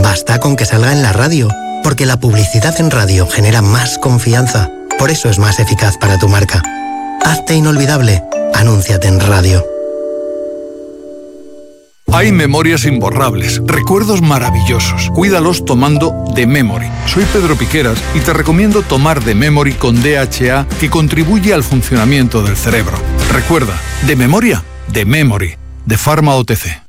Basta con que salga en la radio, porque la publicidad en radio genera más confianza. Por eso es más eficaz para tu marca. Hazte inolvidable. Anúnciate en radio. Hay memorias imborrables, recuerdos maravillosos. Cuídalos tomando The Memory. Soy Pedro Piqueras y te recomiendo tomar The Memory con DHA, que contribuye al funcionamiento del cerebro. Recuerda, de memoria, The Memory, de Pharma OTC.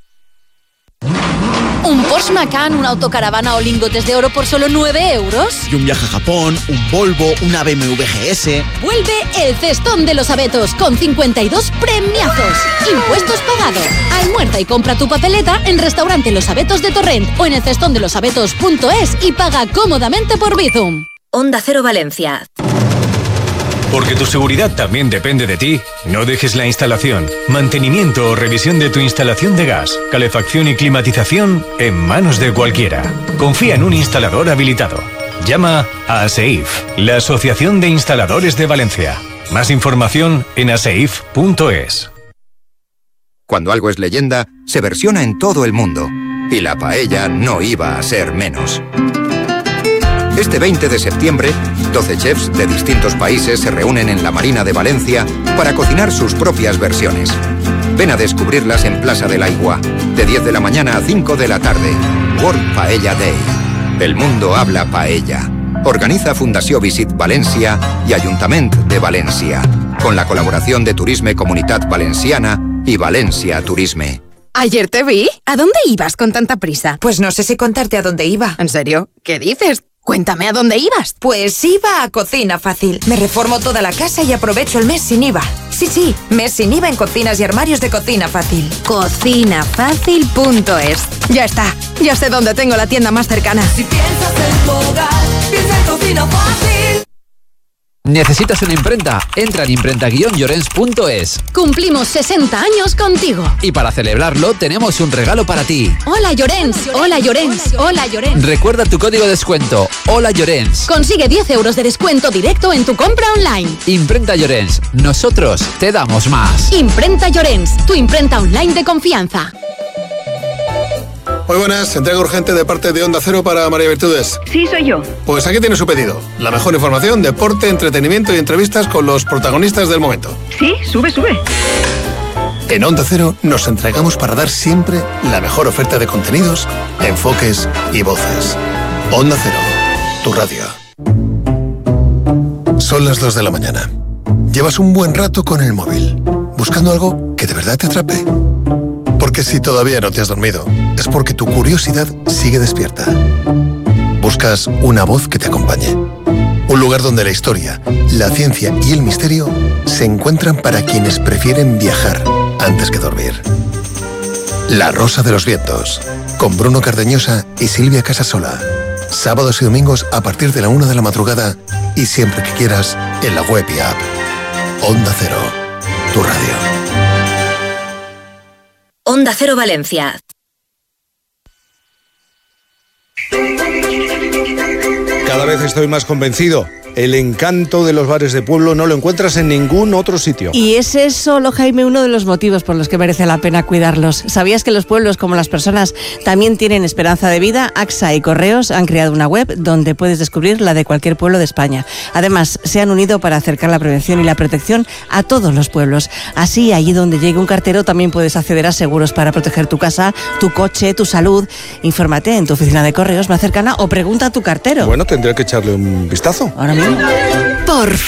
¿Un Porsche Macan, una autocaravana o lingotes de oro por solo 9 euros? Y un viaje a Japón, un Volvo, una BMW GS... Vuelve el Cestón de los Abetos, con 52 premiazos. Impuestos pagados. Almuerza y compra tu papeleta en Restaurante Los Abetos de Torrent o en el cestondelosabetos.es y paga cómodamente por Bizum. Onda Cero Valencia. Porque tu seguridad también depende de ti. No dejes la instalación, mantenimiento o revisión de tu instalación de gas, calefacción y climatización en manos de cualquiera. Confía en un instalador habilitado. Llama a ASEIF, la Asociación de Instaladores de Valencia. Más información en aseif.es. Cuando algo es leyenda, se versiona en todo el mundo. Y la paella no iba a ser menos. Este 20 de septiembre, 12 chefs de distintos países se reúnen en la Marina de Valencia para cocinar sus propias versiones. Ven a descubrirlas en Plaza del Aigua, de 10 de la mañana a 5 de la tarde. World Paella Day. El mundo habla paella. Organiza Fundació Visit València y Ayuntament de València, con la colaboración de Turisme Comunitat Valenciana y Valencia Turisme. Ayer te vi. ¿A dónde ibas con tanta prisa? Pues no sé si contarte a dónde iba. ¿En serio? ¿Qué dices? Cuéntame a dónde ibas. Pues iba a Cocina Fácil. Me reformo toda la casa y aprovecho el mes sin IVA. Sí, mes sin IVA en cocinas y armarios de Cocina Fácil. Cocinafácil.es. Ya está. Ya sé dónde tengo la tienda más cercana. Si piensas en tu hogar, piensa en Cocina Fácil. ¿Necesitas una imprenta? Entra en imprenta-llorens.es. Cumplimos 60 años contigo. Y para celebrarlo tenemos un regalo para ti. Hola Llorens, hola Llorens, hola Llorens. Recuerda tu código de descuento, Hola Llorens. Consigue 10 euros de descuento directo en tu compra online. Imprenta Llorens, nosotros te damos más. Imprenta Llorens, tu imprenta online de confianza. Muy buenas, entrega urgente de parte de Onda Cero para María Virtudes. Sí, soy yo. Pues aquí tiene su pedido. La mejor información, deporte, entretenimiento y entrevistas con los protagonistas del momento. Sí, sube. En Onda Cero nos entregamos para dar siempre la mejor oferta de contenidos, enfoques y voces. Onda Cero, tu radio. Son las 2 de la mañana. Llevas un buen rato con el móvil, buscando algo que de verdad te atrape. Porque si todavía no te has dormido, es porque tu curiosidad sigue despierta. Buscas una voz que te acompañe. Un lugar donde la historia, la ciencia y el misterio se encuentran para quienes prefieren viajar antes que dormir. La Rosa de los Vientos, con Bruno Cardeñosa y Silvia Casasola. Sábados y domingos a partir de la 1 de la madrugada y siempre que quieras en la web y app. Onda Cero, tu radio. Onda Cero Valencia. Cada vez estoy más convencido. El encanto de los bares de pueblo no lo encuentras en ningún otro sitio. Y ese es solo, Jaime, uno de los motivos por los que merece la pena cuidarlos. ¿Sabías que los pueblos, como las personas, también tienen esperanza de vida? AXA y Correos han creado una web donde puedes descubrir la de cualquier pueblo de España. Además, se han unido para acercar la prevención y la protección a todos los pueblos. Así, allí donde llegue un cartero, también puedes acceder a seguros para proteger tu casa, tu coche, tu salud. Infórmate en tu oficina de Correos más cercana o pregunta a tu cartero. Bueno, tendré que echarle un vistazo. Ahora mismo. Por